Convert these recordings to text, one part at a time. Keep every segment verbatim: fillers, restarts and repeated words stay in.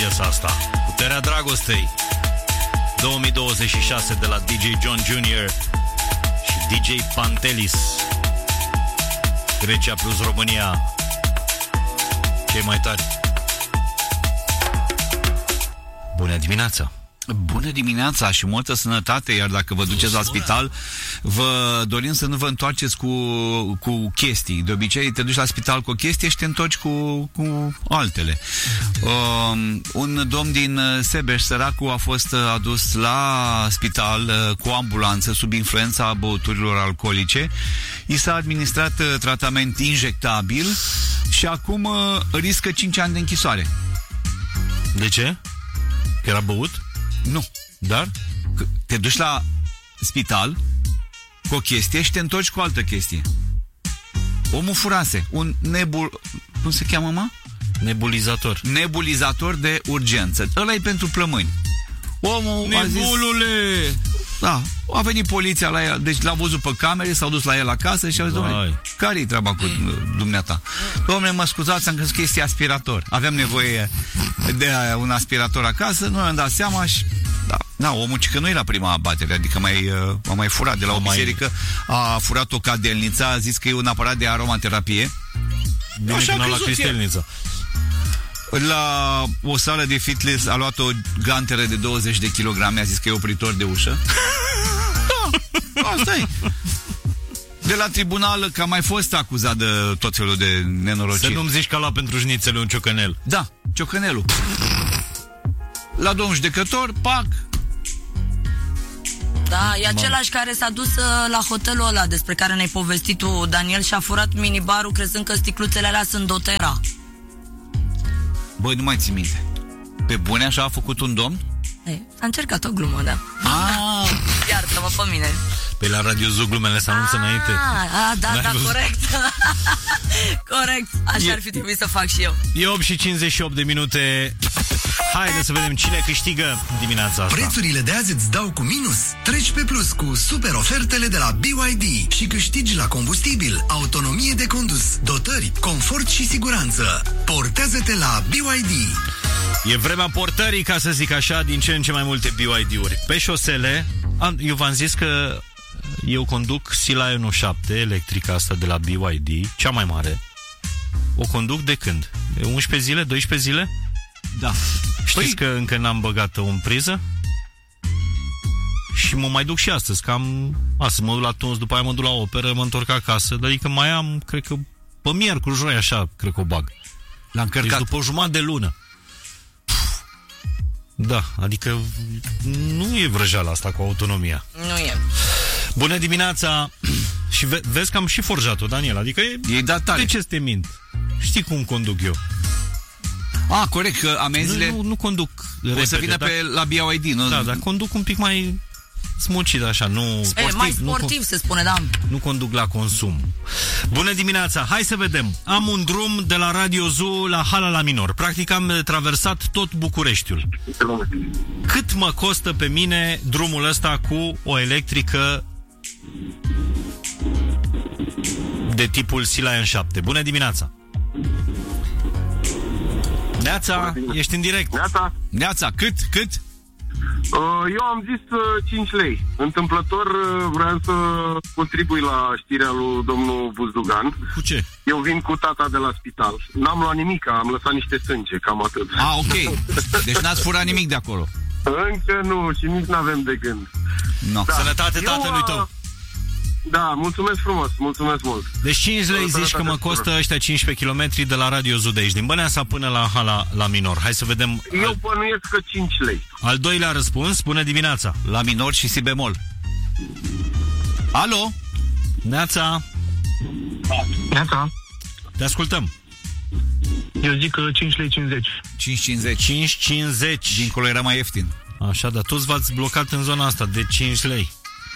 piesa asta. Puterea dragostei. două mii douăzeci și șase de la D J John junior și D J Pantelis. Grecia plus România. Cei mai tari. Bună dimineața! Bună dimineața și multă sănătate, iar dacă vă duceți la spital, vă dorim să nu vă întoarceți cu, cu chestii. De obicei te duci la spital cu o chestie și te întorci cu, cu altele. Um, un domn din Sebeș, săracul, a fost adus la spital cu o ambulanță sub influența băuturilor alcoolice. I s-a administrat tratament injectabil și acum riscă cinci ani de închisoare. De ce? Că era băut? Nu, dar te duci la spital cu o chestie și te întorci cu o altă chestie. Omul furase un nebul... Cum se cheamă, mă? Nebulizator. Nebulizator de urgență. Ăla e pentru plămâni. Omul Nebulule! a zis... Da, a venit poliția la el, deci l-a văzut pe camere, s-au dus la el acasă și a zis, dom'le, care-i treaba cu dumneata? Dom'le, mă scuzați, am crezut că este aspirator. Aveam nevoie de un aspirator acasă, nu am dat seama și... Da, da, omul că nu era prima abatere, adică mai, a mai furat de la o biserică, a furat o cadelniță, a zis că e un aparat de aromaterapie. Bine că n-au la Cristelniță. La o sală de fitness a luat o ganteră de douăzeci de kilograme, a zis că e opritor de ușă. Da, asta e. De la tribunal, că a mai fost acuzat de tot felul de nenorociri. Să nu-mi zici că a luat pentru șnițele un ciocănel. Da, ciocănelul. La domnul judecător, pac. Da, e același care s-a dus uh, la hotelul ăla despre care ne-ai povestit tu, Daniel, și a furat minibarul crezând că sticluțele alea sunt Dotera. Băi, nu mai ții minte. Pe bune așa a făcut un domn? Ei, a încercat o glumă, da. Ah. Iartă-mă pe mine. Pe la Radio Zoo glumele se anunță înainte. Ah, da, da, corect. Corect. Așa e, ar fi trebuit să fac și eu. E opt și cincizeci și opt de minute. Haideți să vedem cine câștigă dimineața asta. Prețurile de azi îți dau cu minus. Treci pe plus cu super ofertele de la B Y D și câștigi la combustibil, autonomie de condus, dotări, confort și siguranță. Portează-te la B Y D. E vremea portării, ca să zic așa, din ce în ce mai multe B Y D-uri. Pe șosele, eu v-am zis că eu conduc Sea-Lion șapte, electrica asta de la B Y D, cea mai mare. O conduc de când? De unsprezece zile, doisprezece zile? Da. Știți păi... că încă n-am băgat-o în priză? Și mă mai duc și astăzi, că am... Astăzi mă duc la tuns, după aia mă duc la operă, mă întorc acasă. Adică mai am, cred că, pe miercuri, joi, așa, cred că o bag. L-am încărcat. Deci după o jumătate de lună. Da, adică nu e vrăjeala asta cu autonomia. Nu e. Bună dimineața. Și ve- vezi că am și forjat-o, Daniel. Adică e, e datare. De ce să te mint? Știi cum conduc eu. Ah, corect, că amenziile Nu, nu, nu conduc o repede, să vină dar... pe la B Y D, nu? Da, dar conduc un pic mai smucit așa, nu sportiv, e, mai sportiv nu, se spune, da. Nu conduc la consum. Bună dimineața, hai să vedem. Am un drum de la Radio Zoo la Hala la Minor. Practic am traversat tot Bucureștiul. Cât mă costă pe mine drumul ăsta cu o electrică de tipul Sea-Lion șapte? Bună dimineața. Neața, ești în direct. Neața. Neața, cât? Cât? Eu am zis cinci lei. Întâmplător vreau să contribui la știrea lui domnul Buzdugan. Cu ce? Eu vin cu tata de la spital. N-am luat nimic, am lăsat niște sânge, cam atât. Ah, ok. Deci n-ați furat nimic de acolo. Încă nu și nici n-avem de gând. No. Da. Sănătate tatălui tău. Da, mulțumesc frumos, mulțumesc mult. Deci cinci lei zici că mă costă ăștia cincisprezece kilometri de la Radio Zoo de aici, din Băneasa până la Hala la Minor. Hai să vedem. Eu al... bănuiesc că cinci lei. Al doilea răspuns, bună dimineața. La minor și si bemol. Alo? Neața. Neața. Te ascultăm. Eu zic că cinci lei cincizeci. cinci cincizeci. cinci cincizeci. Dincolo era mai ieftin. Așa, dar toți v-ați blocat în zona asta de cinci lei.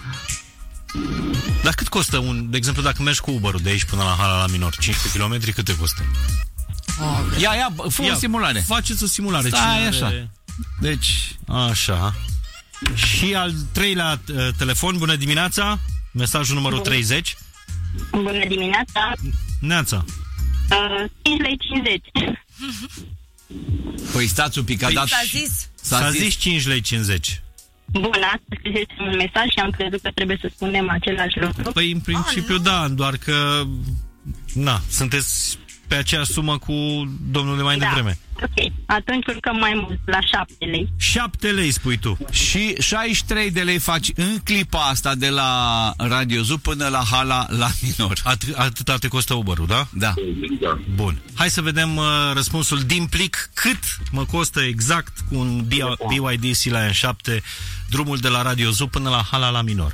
Dar cât costă un, de exemplu, dacă mergi cu Uber-ul de aici până la Hala la Minor, cincisprezece kilometri, cât te costă? Oh, ia, ia, fă o simulare. Faceți o simulare. Stai, așa. Are... Deci, așa. Și al treilea uh, telefon, bună dimineața. Mesajul numărul treizeci. Bună dimineața. Neața. Uh, cinci lei cincizeci. Păi stați un pic, a dat... S-a zis? S-a zis cinci lei cincizeci. Bun, asta este un mesaj și am crezut că trebuie să spunem același lucru. Păi în principiu oh, da, doar că na, sunteți pe aceeași sumă cu domnul de mai da. devreme. Ok, atunci urcăm mai mult, la șapte lei. șapte lei spui tu. Și șaizeci și trei de lei faci în clipa asta de la Radio Zoo până la Hala la Minor. At- atâta te costă Uber-ul, da? Da. Bun. Hai să vedem uh, răspunsul din plic. Cât mă costă exact cu un B Y D Sea Lion șapte drumul de la Radio Zoo până la Hala la Minor?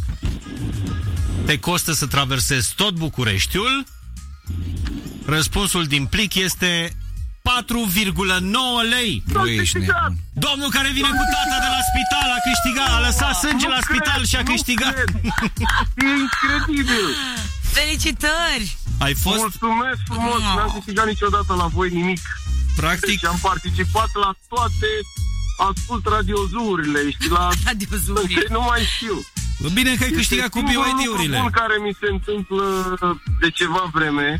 Te costă să traversezi tot Bucureștiul. Răspunsul din plic este patru virgulă nouă lei. Nu ești nebun. Domnul care vine cu tata de la spital a câștigat, a lăsat sânge la spital și a câștigat. E incredibil. Felicitări! Ai fost... Mulțumesc frumos, n-am câștigat niciodată la voi nimic. Practic... Și am participat la toate, ascult radiozuurile, știi, la... Radiozuurile. Nu mai știu. Bine că ai câștigat cu B Y D-urile. Bun care mi se întâmplă de ceva vreme.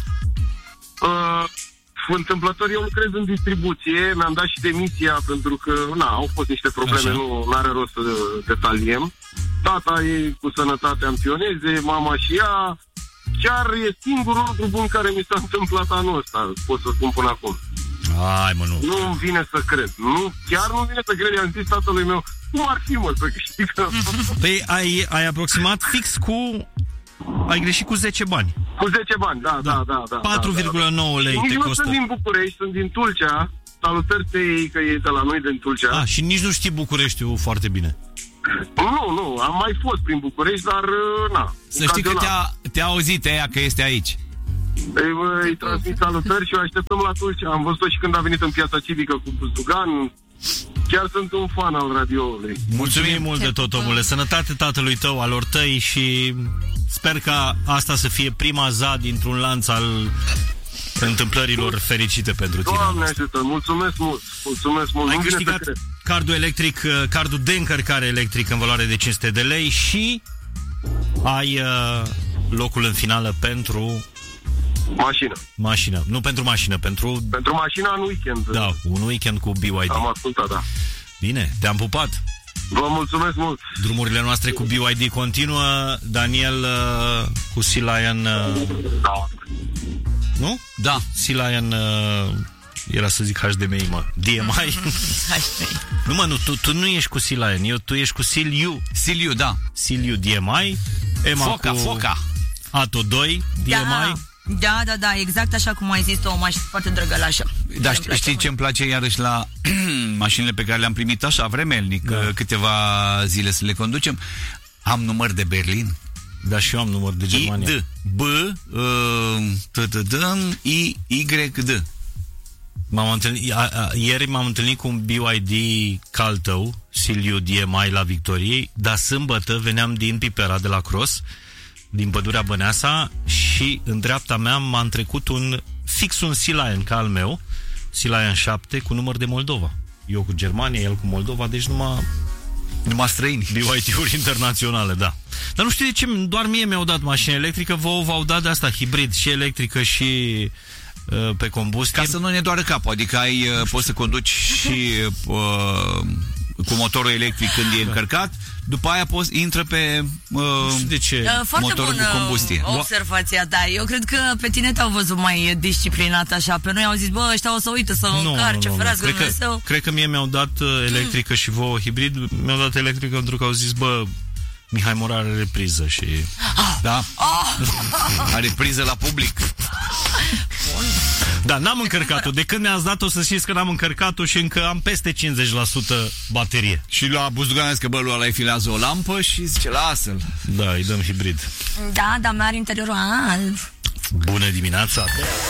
Uh, întâmplător, eu lucrez în distribuție, mi-am dat și demisia pentru că, na, au fost niște probleme, Așa. nu are rost să detaliem. Tata e cu sănătate în pioneze, mama și ea. Chiar e singurul lucru bun care mi s-a întâmplat anul ăsta, pot să spun până acum. Hai, mă, nu. Nu vine să cred. Nu, chiar nu vine să cred. I-am zis tatălui meu, cum ar fi, mă, să câștigăm? Păi ai, ai aproximat fix cu... Ai greșit cu zece bani. Cu zece bani, da, da, da. da patru virgulă nouă lei nici te nu costă. sunt din București, sunt din Tulcea. Salutări pe ei, că e de la noi din Tulcea. Ah, și nici nu știi Bucureștiul foarte bine. Nu, nu, am mai fost prin București, dar, na. Să știi că te-a, te-a auzit ea că este aici. Îi, îi transmit salutări și o așteptăm la Tulcea. Am văzut-o și când a venit în Piața Civică cu Buzdugan. Chiar sunt un fan al radioului. Mulțumim mult de tot, omule. Sănătate tatălui tău, alor tăi și sper ca asta să fie prima za dintr-un lanț al întâmplărilor fericite pentru tine. Doamne ajută, mulțumesc mult. Mulțumesc mult. Ai câștigat cardul electric, cardul de încărcare electric în valoare de cinci sute de lei și ai uh, locul în finală pentru mașină. Mașină. Nu pentru mașină, pentru... Pentru mașina în weekend. Da, un weekend cu B Y D. Am ascultat, da. Bine, te-am pupat. Vă mulțumesc mult. Drumurile noastre cu B Y D continuă. Daniel uh, cu Sea Lion... Uh, da. Nu? Da. Sea Lion... Uh, era să zic H D M I, mă. D M I. Nu, mă, nu, tu, tu nu ești cu Sea Lion. Eu, tu ești cu Siliu. Siliu, da. Siliu D M I. Emma Foca, cu Foca. Ato doi D M I. Da. Da, da, da, exact așa cum ai zis, o mașină foarte drăgălașă. Da, știi, știi ce îmi place iarăși la mașinile pe care le-am primit așa vremelnic, da. câteva zile să le conducem? Am număr de Berlin. Da, și eu am număr de Germania. I D B T T D I Y D. M-am întâlnit, a, a, ieri m-am întâlnit cu un B Y D cal tău, Siliu D M I la Victoriei, dar sâmbătă veneam din Pipera de la Cross, din Pădurea Băneasa, și în dreapta mea m-a întrecut un fix un Sea Lion ca al meu, Sea Lion șapte cu număr de Moldova. Eu cu Germania, el cu Moldova, deci numai numai străini. B Y D-uri internaționale, da. Dar nu știu de ce, doar mie mi-au dat mașină electrică, vouă v-au dat de asta, hibrid, și electrică și uh, pe combustie. Ca să nu ne doară capul, adică ai, uh, poți să conduci și uh, cu motorul electric când e încărcat, după aia poți, intră pe uh, de ce. motorul bună cu combustie. Observația ta. Eu cred că pe tine te-au văzut mai disciplinat așa. Pe noi au zis, bă, ăștia o să uită să nu, încarce, nu, nu, ferească cred Dumnezeu. Că, cred că mie mi-au dat uh, electrică mm. și vouă hibrid. Mi-au dat electrică pentru că au zis, bă, Mihai Morar are repriză și... Ah. Da? Ah. Are priză la public. Da, n-am încărcat-o. De când mi-ați dat-o, să știți că n-am încărcat-o și încă am peste cincizeci la sută baterie. Și la Buzdugan că bă, lui ăla îi filează o lampă și zice, lasă-l. Da, îi dăm hibrid. Da, dar mi-are interiorul alb. Bună dimineața!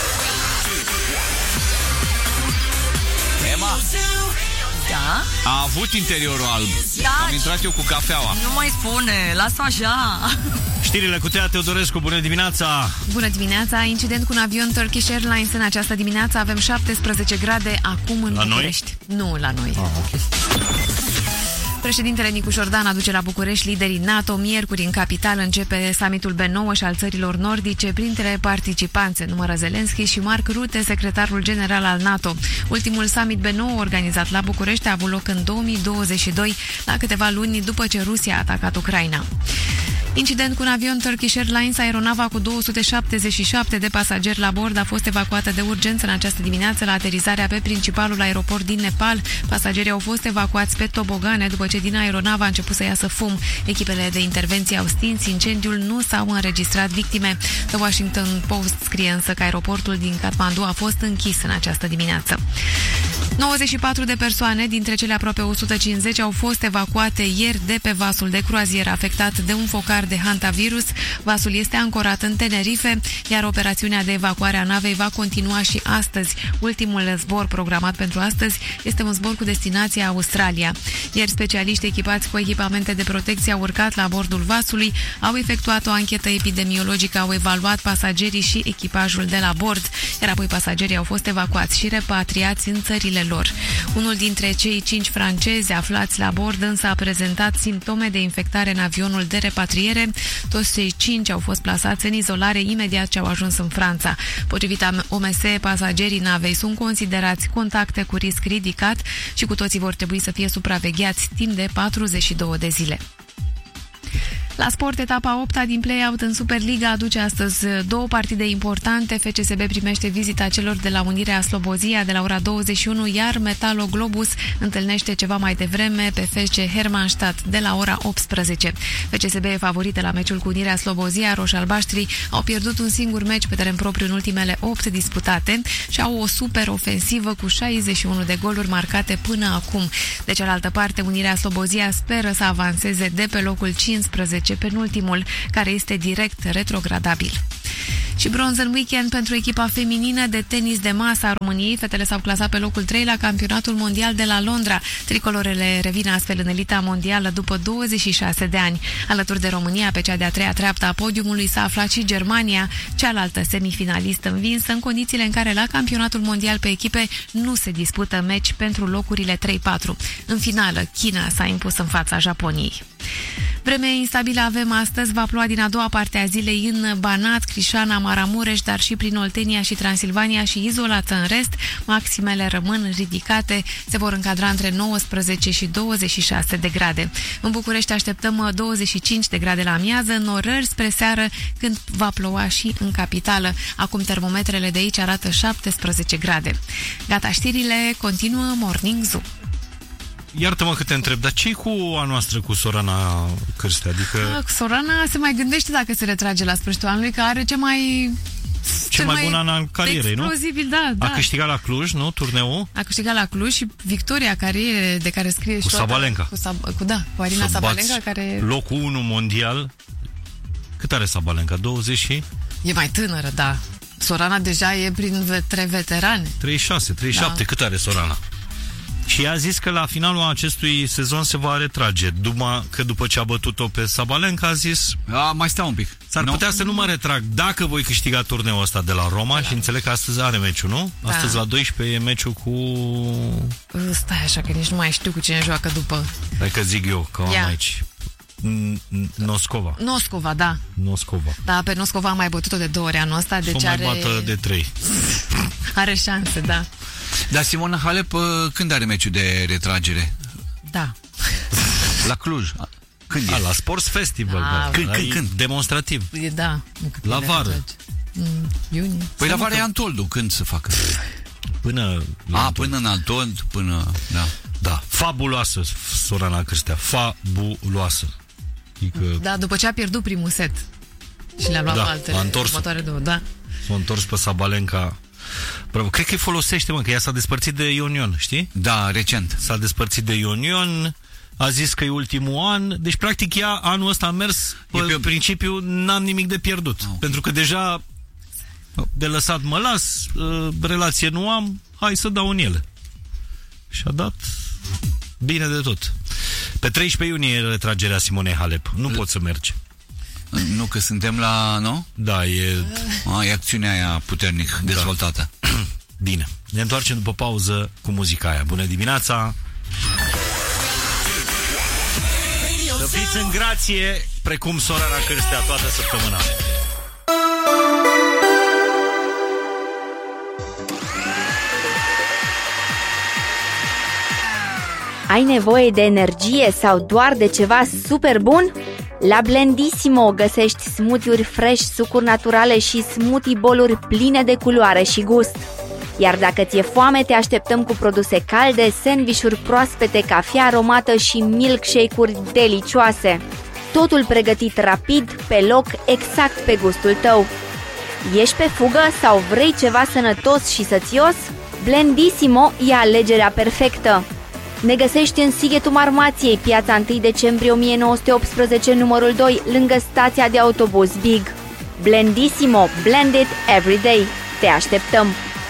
Emma! Da? A avut interiorul alb. Da. Am intrat eu cu cafeaua. Nu mai spune, lasă așa. Știrile cu Tea Teodorescu, bună dimineața! Bună dimineața! Incident cu un avion Turkish Airlines în această dimineață. Avem șaptesprezece grade acum în la București. Noi? Nu, la noi. Ah, okay. Președintele Nicu Șordan aduce la București liderii NATO. Miercuri, în capitală, începe summitul B nouă și al țărilor nordice. Printre participanți se numără Zelenski și Mark Rutte, secretarul general al NATO. Ultimul summit B nouă organizat la București a avut loc în două mii douăzeci și doi, la câteva luni după ce Rusia a atacat Ucraina. Incident cu un avion Turkish Airlines, aeronava cu două sute șaptezeci și șapte de pasageri la bord a fost evacuată de urgență în această dimineață la aterizarea pe principalul aeroport din Nepal. Pasagerii au fost evacuați pe tobogane după ce din aeronavă a început să iasă fum. Echipele de intervenție au stins incendiul, nu s-au înregistrat victime. The Washington Post scrie însă că aeroportul din Kathmandu a fost închis în această dimineață. nouăzeci și patru de persoane dintre cele aproape o sută cincizeci au fost evacuate ieri de pe vasul de croazieră afectat de un focar de hantavirus. Vasul este ancorat în Tenerife, iar operațiunea de evacuare a navei va continua și astăzi. Ultimul zbor programat pentru astăzi este un zbor cu destinație Australia. Ieri, specialiști echipați cu echipamente de protecție au urcat la bordul vasului, au efectuat o anchetă epidemiologică, au evaluat pasagerii și echipajul de la bord, iar apoi pasagerii au fost evacuați și repatriați în țările lor. Unul dintre cei cinci francezi aflați la bord însă a prezentat simptome de infectare în avionul de repatriere. Toți cei cinci au fost plasați în izolare imediat ce au ajuns în Franța. Potrivit O M S, pasagerii navei sunt considerați contacte cu risc ridicat și cu toții vor trebui să fie supravegheați timp de patruzeci și două de zile. La sport, etapa opta din play-out în Superliga aduce astăzi două partide importante. F C S B primește vizita celor de la Unirea Slobozia de la ora douăzeci și unu, iar Metalo Globus întâlnește ceva mai devreme pe F C Hermannstadt de la ora optsprezece. F C S B e favorită la meciul cu Unirea Slobozia. Roșalbaștrii au pierdut un singur meci pe teren propriu în ultimele opt disputate și au o super ofensivă cu șaizeci și unu de goluri marcate până acum. De cealaltă parte, Unirea Slobozia speră să avanseze de pe locul cincisprezece, penultimul, care este direct retrogradabil. Și bronz în weekend pentru echipa feminină de tenis de masă a României. Fetele s-au clasat pe locul trei la campionatul mondial de la Londra. Tricolorele revin astfel în elita mondială după douăzeci și șase de ani. Alături de România, pe cea de-a treia treaptă a podiumului s-a aflat și Germania, cealaltă semifinalistă învinsă, în condițiile în care la campionatul mondial pe echipe nu se dispută meci pentru locurile trei patru. În finală, China s-a impus în fața Japoniei. Vreme instabilă avem astăzi, va ploua din a doua parte a zilei în Banat, Crișana, Maramureș, dar și prin Oltenia și Transilvania și izolată în rest. Maximele rămân ridicate, se vor încadra între nouăsprezece și douăzeci și șase de grade. În București așteptăm douăzeci și cinci de grade la amiază, norări spre seară când va ploua și în capitală. Acum termometrele de aici arată șaptesprezece grade. Gata, știrile, continuă Morning Zoo. Iartă-mă că te întreb, dar ce-i cu a noastră, cu Sorana Cârstea? Adică... Sorana se mai gândește dacă se retrage la sfârșitul anului, că are ce mai... Cel mai bun an al carierei, nu? Explozibil, da, da. A câștigat la Cluj, nu? Turneul? A câștigat la Cluj și victoria carierei de care scrie cu și Sabalenka. Cu, Sab- cu, da, cu Arina Sabalenka, care... locul unu mondial. Cât are Sabalenka? douăzeci și? E mai tânără, da. Sorana deja e printre veterane. treizeci și șase, treizeci și șapte. Da. Cât are Sorana? Și ea a zis că la finalul acestui sezon se va retrage. După, că după ce a bătut-o pe Sabalenka a zis... A, mai stai un pic. S-ar no? putea să nu mă retrag dacă voi câștiga turneul ăsta de la Roma, da. Și înțeleg că astăzi are meciul, nu? Da. Astăzi la douăsprezece e meciul cu... Stai așa că nici nu mai știu cu cine joacă după. Hai că zic eu, că am aici. Noscova. Noscova, da. Noscova. Da, pe Noscova am mai bătut-o de două ori anul ăsta, deci S-o are... mai bată de trei. Are șanse, da. Dar Simona Halep când are meciul de retragere? Da. La Cluj. Când A, e? La Sports Festival. Da. Da. Când, când, când? Demonstrativ. E, da. La vară. Mm, iunie. Păi la vară e Antoldu. Când să facă? Până la A, până în Antold, până... Da. Da. Fabuloasă, Sorana Cârstea. Fabuloasă. Adică... Da, după ce a pierdut primul set. Și le-a luat da, altele. a întors. Următoare două, da. S-a întors pe Sabalenka. Bravo. Cred că îi folosește, mă, că ea s-a despărțit de Ionion, știi? Da, recent. S-a despărțit de Ionion, a zis că e ultimul an, deci practic ea anul ăsta a mers pe, pe principiu n-am nimic de pierdut, oh. Pentru că deja de lăsat mă las, relație nu am, hai să dau în ele. Și a dat bine de tot. Pe treisprezece iunie e retragerea Simonei Halep, nu L- poți să mergi. Nu, că suntem la... Nu? Da, e... A, e acțiunea aia puternic dezvoltată. Da. Bine. Ne întoarcem după pauză cu muzica aia. Bună dimineața! Fiți în grație, precum sorarea Cârstea, toată săptămâna. Ai nevoie de energie sau doar de ceva super bun? La Blendissimo găsești smoothie-uri fresh, sucuri naturale și smoothie bowl-uri pline de culoare și gust. Iar dacă ți-e foame, te așteptăm cu produse calde, sandvișuri proaspete, cafea aromată și milkshake-uri delicioase. Totul pregătit rapid, pe loc, exact pe gustul tău. Ești pe fugă sau vrei ceva sănătos și sățios? Blendissimo e alegerea perfectă. Ne găsești în Sighetul Marmației, piața întâi decembrie o mie nouă sute optsprezece, numărul doi, lângă stația de autobuz Big. Blendissimo, blend it every day. Te așteptăm!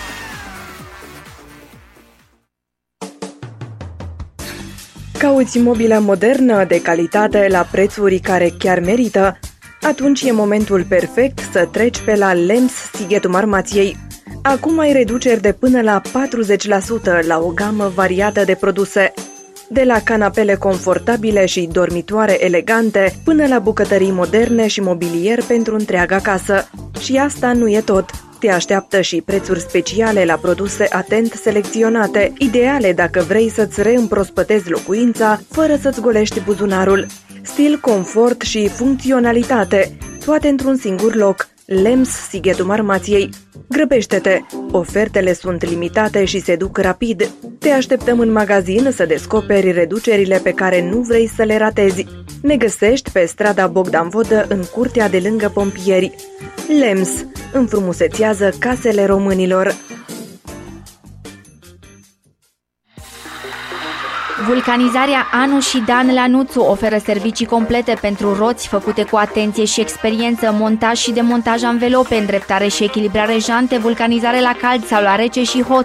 Cauți mobilă modernă, de calitate, la prețuri care chiar merită? Atunci e momentul perfect să treci pe la Lems Sighetul Marmației. Acum ai reduceri de până la patruzeci la sută la o gamă variată de produse. De la canapele confortabile și dormitoare elegante, până la bucătării moderne și mobilier pentru întreaga casă. Și asta nu e tot. Te așteaptă și prețuri speciale la produse atent selecționate, ideale dacă vrei să-ți reîmprospătezi locuința, fără să-ți golești buzunarul. Stil, confort și funcționalitate, toate într-un singur loc. Lems Sighetul Marmației. Grăbește-te! Ofertele sunt limitate și se duc rapid. Te așteptăm în magazin să descoperi reducerile pe care nu vrei să le ratezi. Ne găsești pe strada Bogdan Vodă, în curtea de lângă pompieri. Lems înfrumusețează casele românilor. Vulcanizarea Anu și Dan Lanuțu oferă servicii complete pentru roți făcute cu atenție și experiență, montaj și demontaj anvelope, îndreptare și echilibrare jante, vulcanizare la cald sau la rece și hot,